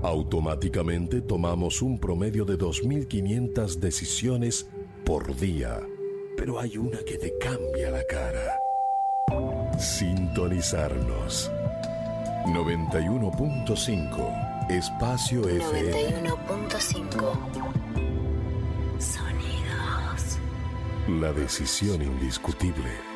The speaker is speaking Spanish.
Automáticamente tomamos un promedio de 2.500 decisiones por día, pero hay una que te cambia la cara. Sintonizarnos. 91.5 Espacio FM. 91.5 Sonidos. La decisión indiscutible.